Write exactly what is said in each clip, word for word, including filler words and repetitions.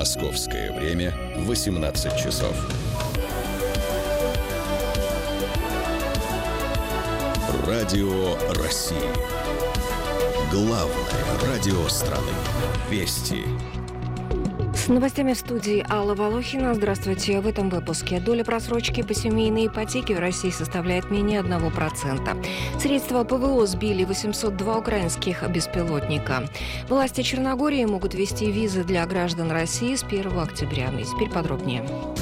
Московское время восемнадцать часов. Радио России. Главное радио страны. Вести. С новостями в студии Алла Волохина. Здравствуйте. В этом выпуске. Доля просрочки по семейной ипотеке в России составляет менее одного процента. Средства ПВО сбили восемьсот два украинских беспилотника. Власти Черногории могут ввести визы для граждан России с первого октября. И теперь подробнее.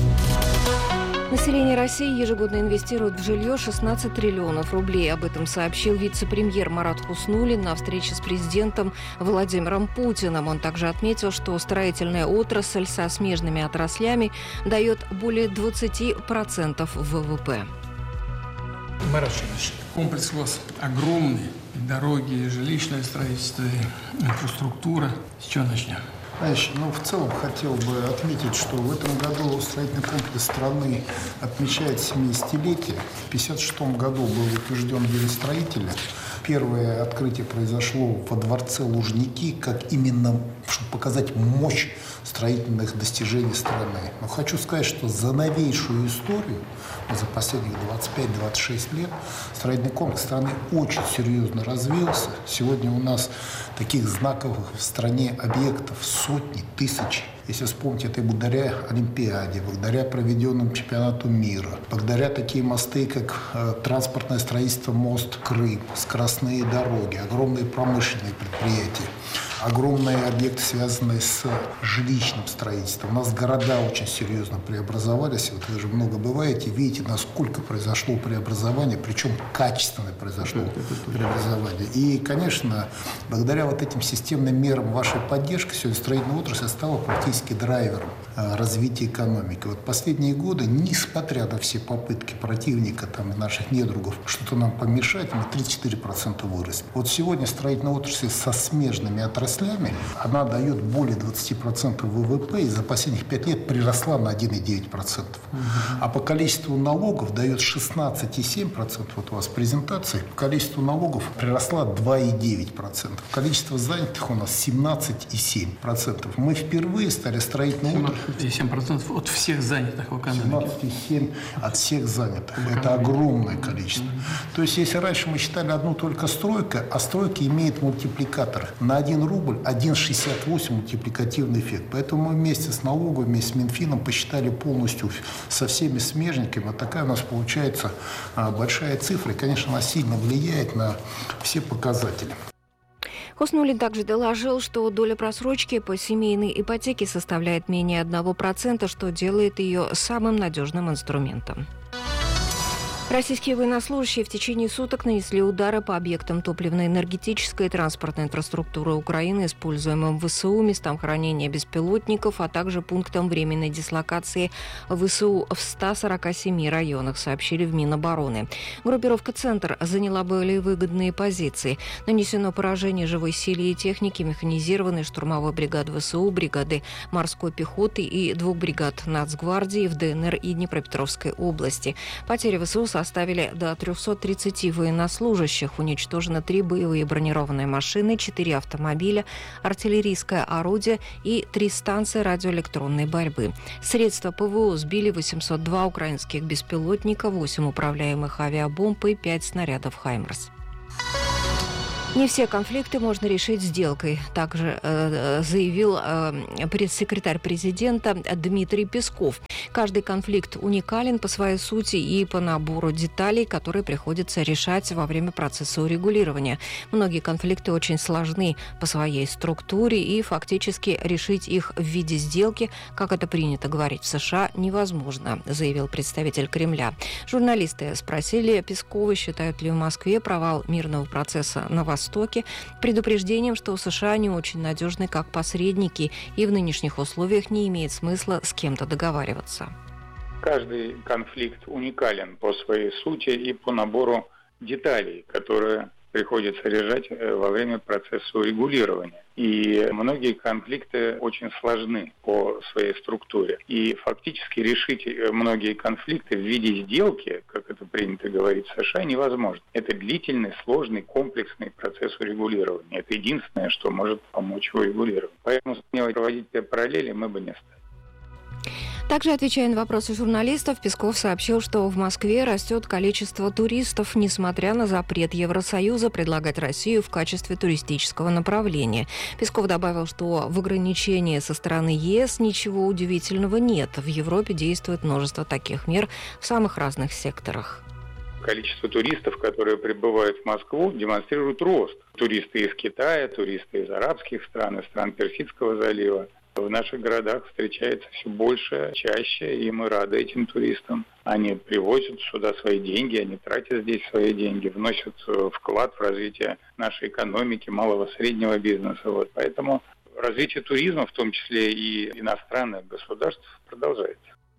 Население России ежегодно инвестирует в жилье шестнадцать триллионов рублей. Об этом сообщил вице-премьер Марат Хуснуллин на встрече с президентом Владимиром Путиным. Он также отметил, что строительная отрасль со смежными отраслями дает более двадцать процентов ВВП. Марат Шамильевич, комплекс у вас огромный. Дороги, жилищное строительство, инфраструктура. С чего начнем? Знаешь, ну, в целом хотел бы отметить, что в этом году строительный комплекс страны отмечает семидесятилетие. В пятьдесят шестом году был утвержден День строителя. Первое открытие произошло во дворце Лужники, как именно, чтобы показать мощь строительных достижений страны. Но хочу сказать, что за новейшую историю, за последних двадцать пять - двадцать шесть лет, строительный комплекс страны очень серьезно развился. Сегодня у нас таких знаковых в стране объектов сотни, тысячи. Если вспомнить, это и благодаря Олимпиаде, благодаря проведенному чемпионату мира, благодаря такие мосты, как э, транспортное строительство мост Крым, скоростные дороги, огромные промышленные предприятия, огромные объекты, связанные с жилищным строительством. У нас города очень серьезно преобразовались. Вот вы же много бываете, видите, насколько произошло преобразование, причем качественное произошло преобразование. И, конечно, благодаря вот этим системным мерам вашей поддержки сегодня строительная отрасль стала практически драйвером развития экономики. Вот последние годы, несмотря на все попытки противника, там, и наших недругов, что-то нам помешать, мы тридцать четыре процента выросли. Вот сегодня строительная отрасль со смежными отраслями, она дает более двадцать процентов ВВП и за последних пять лет приросла на один целых девять десятых процента. Угу. А по количеству налогов дает шестнадцать целых семь десятых процента. Вот у вас презентации. По количеству налогов приросла два целых девять десятых процента. Количество занятых у нас семнадцать целых семь десятых процента. Мы впервые стали строительной отраслью. семнадцать целых семь десятых процента от всех занятых в экономике. семнадцать целых семь десятых процента от всех занятых. Это огромное количество. То есть, если раньше мы считали одну только стройку, а стройка имеет мультипликатор. На один рубль один целых шестьдесят восемь сотых мультипликативный эффект. Поэтому мы вместе с налоговой, вместе с Минфином посчитали полностью со всеми смежниками. Вот такая у нас получается большая цифра. И, конечно, она сильно влияет на все показатели. Хуснуллин также доложил, что доля просрочки по семейной ипотеке составляет менее одного процента, что делает ее самым надежным инструментом. Российские военнослужащие в течение суток нанесли удары по объектам топливно-энергетической и транспортной инфраструктуры Украины, используемым ВСУ, местам хранения беспилотников, а также пунктам временной дислокации ВСУ в ста сорока семи районах, сообщили в Минобороны. Группировка «Центр» заняла более выгодные позиции. Нанесено поражение живой силе и технике механизированной штурмовой бригады ВСУ, бригады морской пехоты и двух бригад Нацгвардии в ДНР и Днепропетровской области. Потери ВСУ составили до триста тридцать военнослужащих. Уничтожено три боевые бронированные машины, четыре автомобиля, артиллерийское орудие и три станции радиоэлектронной борьбы. Средства ПВО сбили восемьсот два украинских беспилотника, восемь управляемых авиабомб и пять снарядов «Хаймерс». Не все конфликты можно решить сделкой, также э, заявил э, пресс-секретарь президента Дмитрий Песков. Каждый конфликт уникален по своей сути и по набору деталей, которые приходится решать во время процесса урегулирования. Многие конфликты очень сложны по своей структуре, и фактически решить их в виде сделки, как это принято говорить в США, невозможно, заявил представитель Кремля. Журналисты спросили Пескова, считают ли в Москве провал мирного процесса на Востоке предупреждением, что США не очень надежны как посредники и в нынешних условиях не имеет смысла с кем-то договариваться. Каждый конфликт уникален по своей сути и по набору деталей, которые приходится решать во время процесса урегулирования. И многие конфликты очень сложны по своей структуре. И фактически решить многие конфликты в виде сделки, как это принято говорить в США, невозможно. Это длительный, сложный, комплексный процесс урегулирования. Это единственное, что может помочь урегулированию. Поэтому проводить параллели мы бы не стали. Также, отвечая на вопросы журналистов, Песков сообщил, что в Москве растет количество туристов, несмотря на запрет Евросоюза предлагать Россию в качестве туристического направления. Песков добавил, что в ограничении со стороны ЕС ничего удивительного нет. В Европе действует множество таких мер в самых разных секторах. Количество туристов, которые прибывают в Москву, демонстрирует рост. Туристы из Китая, туристы из арабских стран, из стран Персидского залива. В наших городах встречается все больше, чаще, и мы рады этим туристам. Они привозят сюда свои деньги, они тратят здесь свои деньги, вносят вклад в развитие нашей экономики, малого среднего бизнеса. Вот. Поэтому развитие туризма, в том числе и иностранных государств, продолжается.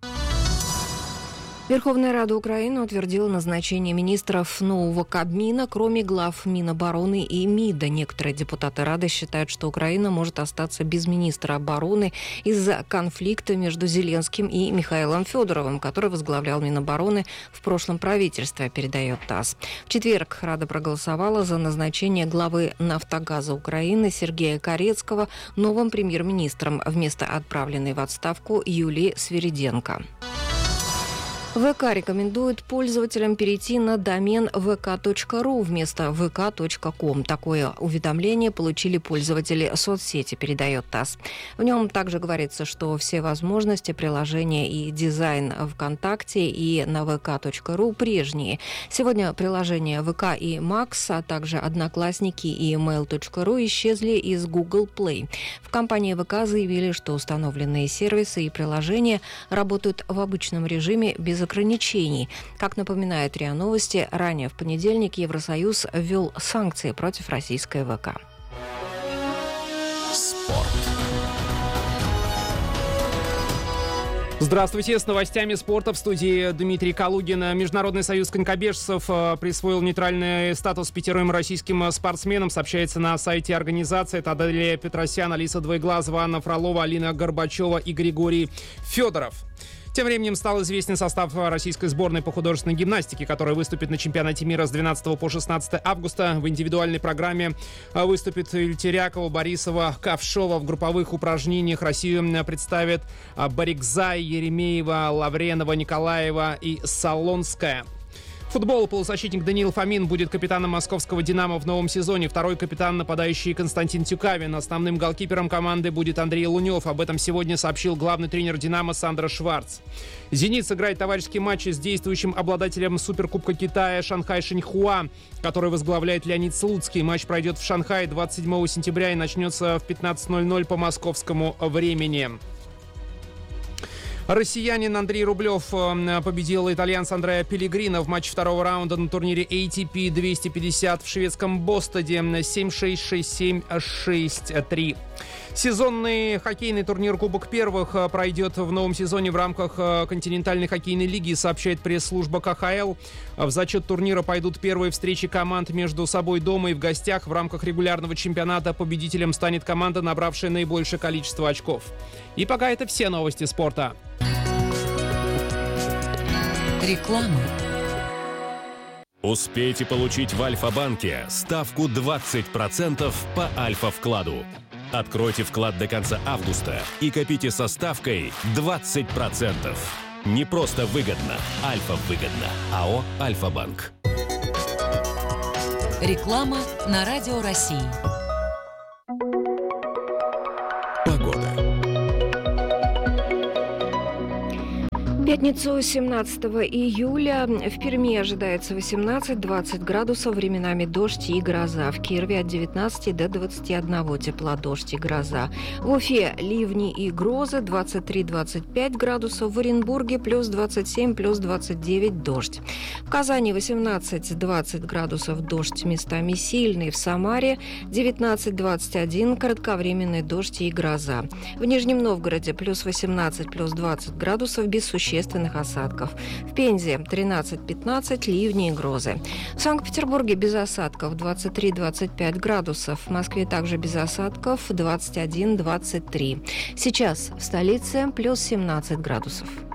Верховная Рада Украины утвердила назначение министров нового Кабмина, кроме глав Минобороны и МИДа. Некоторые депутаты Рады считают, что Украина может остаться без министра обороны из-за конфликта между Зеленским и Михаилом Федоровым, который возглавлял Минобороны в прошлом правительстве, передает ТАСС. В четверг Рада проголосовала за назначение главы «Нафтогаза Украины» Сергея Корецкого новым премьер-министром вместо отправленной в отставку Юлии Свириденко. ВК рекомендует пользователям перейти на домен вэ ка точка ру вместо вэ ка точка ком. Такое уведомление получили пользователи соцсети, передает ТАСС. В нем также говорится, что все возможности приложения и дизайн ВКонтакте и на вэ ка точка ру прежние. Сегодня приложения ВК и Макс, а также Одноклассники и мейл точка ру исчезли из Google Play. В компании ВК заявили, что установленные сервисы и приложения работают в обычном режиме без ограничений. Как напоминает РИА Новости, ранее в понедельник Евросоюз ввел санкции против российской ВК. Спорт. Здравствуйте, с новостями спорта в студии Дмитрий Калугин. Международный союз конькобежцев присвоил нейтральный статус пятерым российским спортсменам, сообщается на сайте организации. Это Аделия Петросян, Алиса Двоеглазова, Анна Фролова, Алина Горбачева и Григорий Федоров. Тем временем стал известен состав российской сборной по художественной гимнастике, которая выступит на чемпионате мира с двенадцатого по шестнадцатое августа. В индивидуальной программе выступит Ильтерякова, Борисова, Ковшова. В групповых упражнениях Россию представят Барикзай, Еремеева, Лавренова, Николаева и Солонская. Футбол. Полузащитник Даниил Фомин будет капитаном московского «Динамо» в новом сезоне. Второй капитан — нападающий Константин Тюкавин. Основным голкипером команды будет Андрей Лунев. Об этом сегодня сообщил главный тренер «Динамо» Сандро Шварц. «Зенит» сыграет товарищеский матч с действующим обладателем Суперкубка Китая Шанхай Шиньхуа, который возглавляет Леонид Слуцкий. Матч пройдет в Шанхае двадцать седьмого сентября и начнется в пятнадцать ноль ноль по московскому времени. Россиянин Андрей Рублев победил итальянца Андреа Пеллегрино в матче второго раунда на турнире эй ти пи двести пятьдесят в шведском Бостоне семь шесть шесть семь шесть три. Сезонный хоккейный турнир Кубок Первых пройдет в новом сезоне в рамках континентальной хоккейной лиги, сообщает пресс-служба ка ха эл. В зачет турнира пойдут первые встречи команд между собой дома и в гостях. В рамках регулярного чемпионата победителем станет команда, набравшая наибольшее количество очков. И пока это все новости спорта. Реклама. Успейте получить в Альфа-банке ставку двадцать процентов по Альфа-вкладу. Откройте вклад до конца августа и копите со ставкой двадцать процентов. Не просто выгодно, Альфа-выгодно. АО «Альфа-банк». Реклама на Радио России. Погода. В пятницу семнадцатого июля в Перми ожидается восемнадцать-двадцать градусов, временами дождь и гроза. В Кирове от девятнадцати до двадцати одного тепла, дождь и гроза. В Уфе ливни и грозы двадцать три-двадцать пять градусов. В Оренбурге плюс двадцать семь, плюс двадцать девять дождь. В Казани восемнадцать-двадцать градусов, дождь местами сильный. В Самаре девятнадцать-двадцать один, кратковременный дождь и гроза. В Нижнем Новгороде плюс восемнадцать, плюс двадцать градусов без существенных осадков. В Пензе тринадцать-пятнадцать, ливни и грозы. В Санкт-Петербурге без осадков двадцать три-двадцать пять градусов. В Москве также без осадков двадцать один-двадцать три. Сейчас в столице плюс семнадцать градусов.